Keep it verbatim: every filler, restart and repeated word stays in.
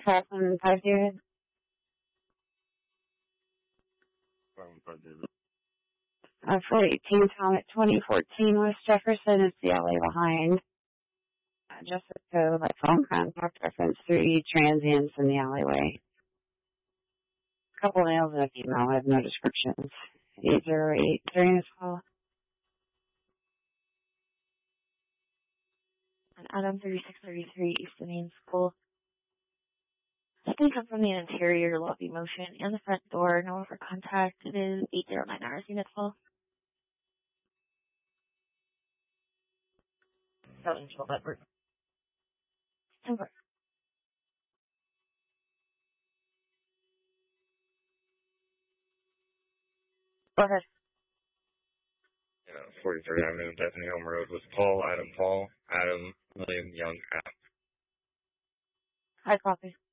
Five and five David. Five and five David. Uh, four eighteen Tom at twenty fourteen West Jefferson is the alley behind. Uh, Jessica, like phone contact reference, three transients in the alleyway. Couple nails and a female. I have no descriptions. eight zero eight during this call. And Adam thirty-six thirty-three East Main School. This can come from the interior lobby motion and the front door. No for contact. It is eight zero nine hours unit call. Southern Chill Edward. Timber. Go ahead. Yeah, forty-third Avenue, Bethany Home Road with Paul, Adam Paul, Adam, William Young, Adam. High copy.